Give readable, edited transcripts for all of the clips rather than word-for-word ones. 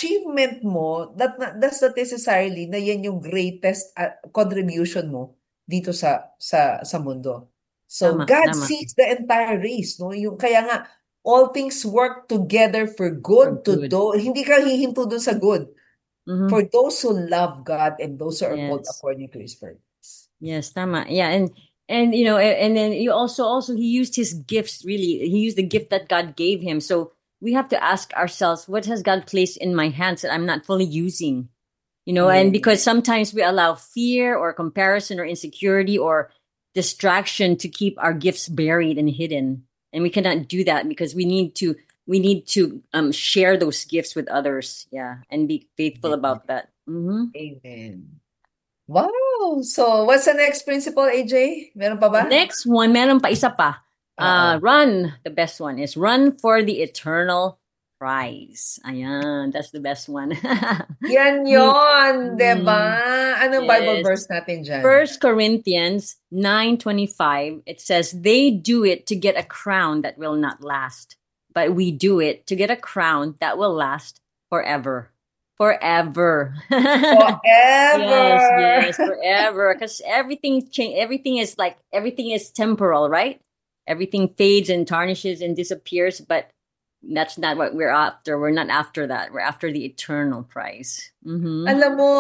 achievement mo, that's not necessarily na yan yung greatest contribution mo dito sa mundo. So Tama, God tama. sees the entire race, no? Yung kaya nga all things work together for For good to good. do. Hindi ka hihinto doon sa good. Mm-hmm. For those who love God and those who are called Yes. according to His purpose. Yes, tama. Yeah, and and then you also he used his gifts really. He used the gift that God gave him. So we have to ask ourselves, what has God placed in my hands that I'm not fully using? And Yeah. because sometimes we allow fear or comparison or insecurity or distraction to keep our gifts buried and hidden. And we cannot do that because we need to share those gifts with others. Yeah, and be faithful Amen. about that. Mm-hmm. Amen. Wow! So, what's the next principle, AJ? Meron pa ba? The next one, meron pa isa pa. Oo. Run. The best one is run for the eternal prize. Ayan, that's the best one. Yan The- yon, 'di ba? mm, Anong Bible yes. verse natin diyan? First Corinthians 9:25, it says, they do it to get a crown that will not last, but we do it to get a crown that will last forever. Forever. Yes, Forever. yes, forever. Because everything change. Everything is temporal, right? Everything fades and tarnishes and disappears, but that's not what we're after. We're not after that. We're after the eternal prize. Mm-hmm. Alam mo,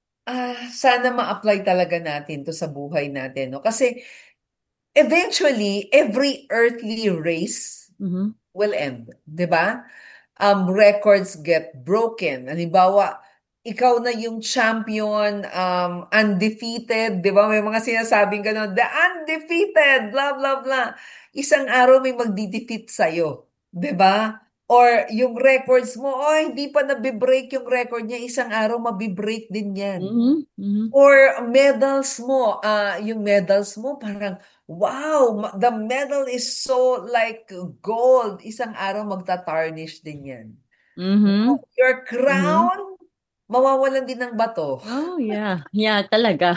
sana ma-apply talaga natin 'to sa buhay natin, no? Kasi eventually, every earthly race Mm-hmm. will end, 'di ba? Records get broken. Halimbawa, ikaw na yung champion, undefeated, 'di ba? May mga sinasabing gano'n, the undefeated, blah, blah, blah. Isang araw may magdi-defeat sa'yo, 'di ba? Or yung records mo, oh, hindi pa nabe-break yung record niya, isang araw mabe-break din 'yan. Mm-hmm. Mm-hmm. Or medals mo, yung medals mo parang, wow, the medal is so like gold. Isang araw magta-tarnish din yan. Mm-hmm. Your Mm-hmm. crown, mawawalan din ng bato. Oh yeah. Yeah, talaga.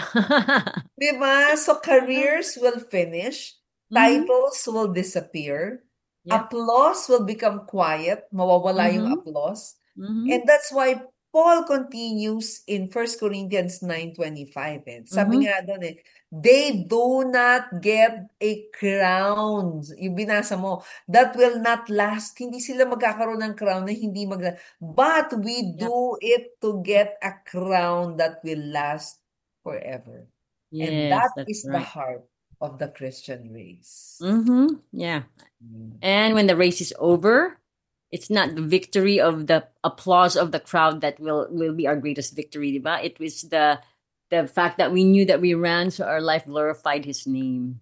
Di ba? So careers will finish, Mm-hmm. titles will disappear, Yep. applause will become quiet, mawawala yung Mm-hmm. applause. Mm-hmm. And that's why Paul continues in 1 Corinthians 9:25. Eh. Sabi Mm-hmm. nga doon they do not get a crown. Yung binasa mo, that will not last. Hindi sila magkakaroon ng crown na hindi but we Yep. do it to get a crown that will last forever. And Yes, that that's is the right. heart of the Christian race. Mm-hmm. Yeah. Mm. And when the race is over, it's not the victory of the applause of the crowd that will be our greatest victory, diba? It was the fact that we knew that we ran, so our life glorified His name.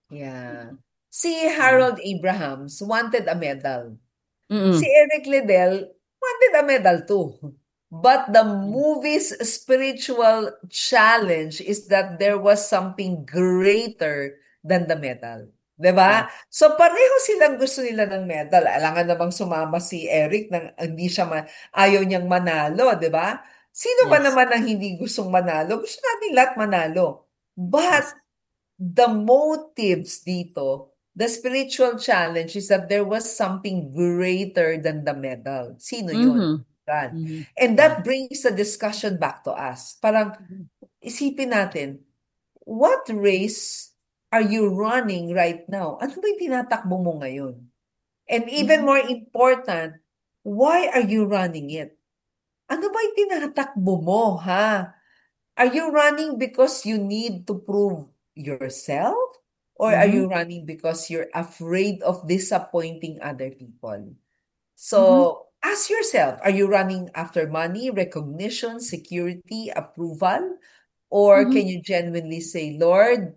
Yeah. Si Yeah. Harold Abrahams wanted a medal. Si Mm-mm. Eric Liddell wanted a medal too. But the movie's spiritual challenge is that there was something greater than the medal. 'Di Yeah. ba? So pareho silang gusto nila ng medal. Alangan namang sumama si Eric nang hindi siya ayaw niyang manalo, 'di ba? Sino ba Yes. naman ang hindi gustong manalo? Gusto natin lahat manalo. But Yes. the motives dito, the spiritual challenge is that there was something greater than the medal. Sino yun? Mm-hmm. God. Mm-hmm. And God. that brings the discussion back to us. Parang isipin natin, what race are you running right now? Ano ba yung tinatakbo mo ngayon? And even Mm-hmm. more important, why are you running it? Ano ba yung tinatakbo mo, ha? Are you running because you need to prove yourself? Or are Mm-hmm. you running because you're afraid of disappointing other people? Mm-hmm. So ask yourself, are you running after money, recognition, security, approval? Or Mm-hmm. can you genuinely say, Lord,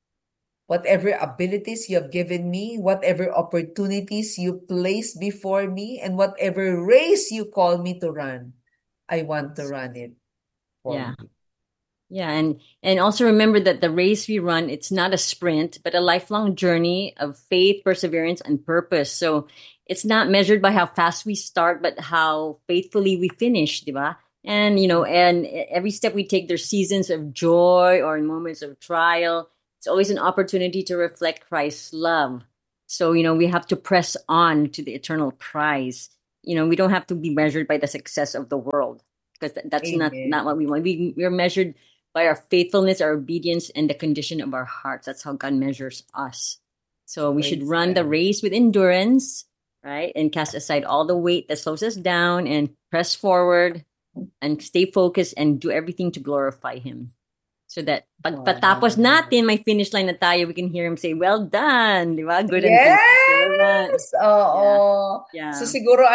whatever abilities you have given me, whatever opportunities you place before me, and whatever race you call me to run, I want to run it for Yeah. you. Yeah, and also remember that the race we run, it's not a sprint, but a lifelong journey of faith, perseverance, and purpose. So it's not measured by how fast we start, but how faithfully we finish, diba? And and every step we take, there's seasons of joy or moments of trial. It's always an opportunity to reflect Christ's love. So we have to press on to the eternal prize. we don't have to be measured by the success of the world, because that's not what Amen. we want. We're measured by our faithfulness, our obedience, and the condition of our hearts. That's how God measures us. So we should Praise run the God. race with endurance, right? And cast aside all the weight that slows us down and press forward and stay focused and do everything to glorify Him. So that pag patapos Wow. natin, may finish line na tayo, we can hear Him say, well done, di ba? Good and faithful servant. Yes! Yeah, Oo. So yeah. siguro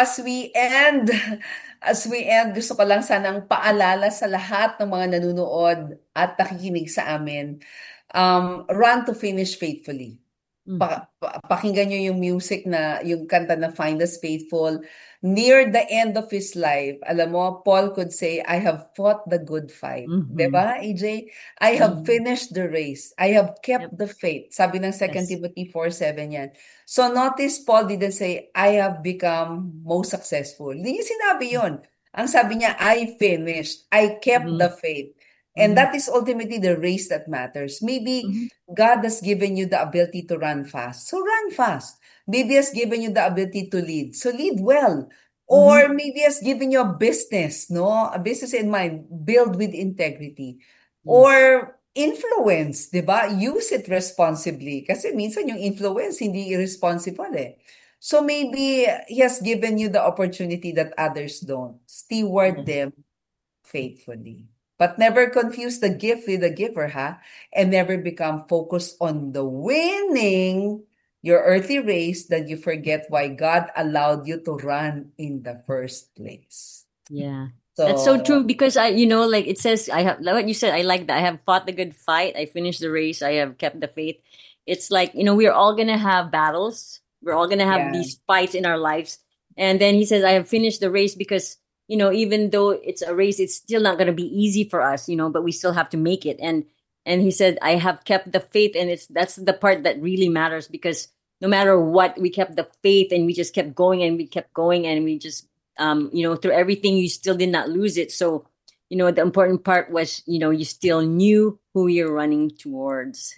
as we end, gusto ko lang sanang paalala sa lahat ng mga nanonood at nakikinig sa amin, run to finish faithfully. Mm-hmm. Pakinggan nyo yung music na, yung kanta na Find Us Faithful. Near the end of his life, alam mo, Paul could say, I have fought the good fight. Mm-hmm. Diba, AJ? I have Mm-hmm. finished the race. I have Yep. kept the faith. Sabi ng 2 Yes. Timothy 4:7 yan. So notice, Paul didn't say, I have become most successful. Hindi niya sinabi yon. Ang sabi niya, I finished. I kept Mm-hmm. the faith. And Mm-hmm. that is ultimately the race that matters. Maybe Mm-hmm. God has given you the ability to run fast. So run fast. Maybe has given you the ability to lead. So lead well. Or Mm-hmm. maybe has given you a business, no? A business in mind. Build with integrity. Yes. Or influence, di ba? Use it responsibly. Kasi minsan yung influence, hindi irresponsible eh. So maybe He has given you the opportunity that others don't. Steward Yes. them faithfully. But never confuse the gift with the giver, ha? And never become focused on the winning your earthly race that you forget why God allowed you to run in the first place. Yeah. That's so So, true, because like it says, I have, like what you said, I like that. I have fought the good fight. I finished the race. I have kept the faith. It's like, we're all going to have battles. We're all going to have yeah. these fights in our lives. And then he says, I have finished the race, because, even though it's a race, it's still not going to be easy for us, but we still have to make it. And he said, I have kept the faith. And that's the part that really matters, because no matter what, we kept the faith, and we just kept going, and we kept going, and we just through everything, you still did not lose it. So, the important part was, you still knew who you're running towards.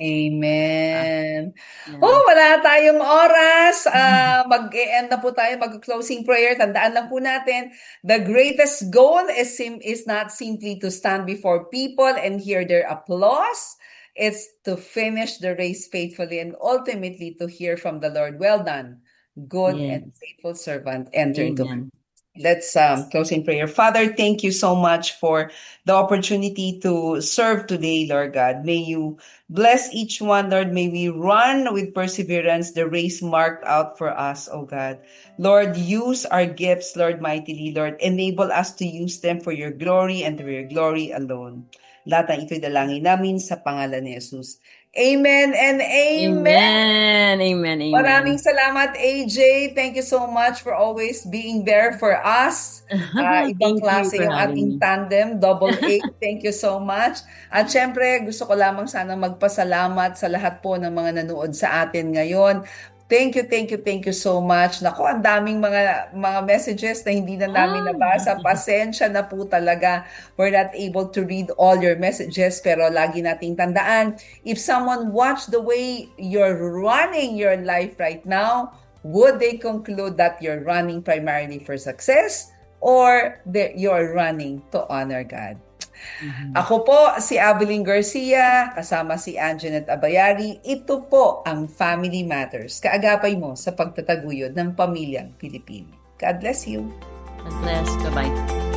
Amen. Yeah. Oh, wala tayong oras. Mag-e-end na po tayo, mag-closing prayer. Tandaan lang po natin, the greatest goal is not simply to stand before people and hear their applause. It's to finish the race faithfully and ultimately to hear from the Lord. Well done, good and Yes. faithful servant. Enter into my. Amen. Let's close in prayer. Father, thank you so much for the opportunity to serve today, Lord God. May you bless each one, Lord. May we run with perseverance the race marked out for us, oh God. Lord, use our gifts, Lord, mightily, Lord. Enable us to use them for your glory and for your glory alone. Lahat ng ito'y dalangin namin sa pangalan ni Jesus. Amen and amen. Amen. Amen. Maraming Amen. salamat, AJ. Thank you so much for always being there for us. Ibang Thank you klase for yung having ating me. tandem, double A. Thank you so much. At syempre, gusto ko lamang sana magpasalamat sa lahat po ng mga nanood sa atin ngayon. Thank you, thank you, thank you so much. Naku, ang daming mga messages na hindi na namin Ah. nabasa. Pasensya na po talaga. We're not able to read all your messages, pero lagi nating tandaan, if someone watched the way you're running your life right now, would they conclude that you're running primarily for success or that you're running to honor God? Mhm. Ako po si Abilene Garcia, kasama si Anjanette Abayari. Ito po ang Family Matters, kaagapay mo sa pagtataguyod ng pamilyang Pilipino. God bless you. God bless. Bye-bye.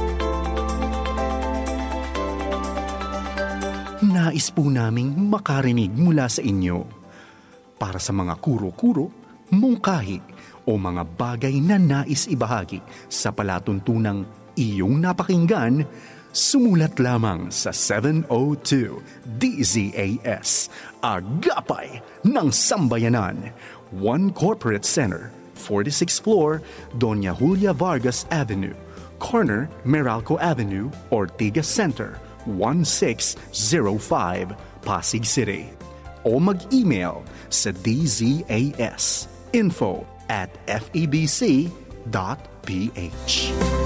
Nais po naming makarinig mula sa inyo. Para sa mga kuro-kuro, mungkahi o mga bagay na nais ibahagi sa palatuntunang iyong napakinggan, sumulat lamang sa 702 DZAS, Agapay ng Sambayanan, 1 Corporate Center, 46th floor, Doña Julia Vargas Avenue, corner Meralco Avenue, Ortigas Center, 1605, Pasig City. O mag-email sa dzas info@febc.ph.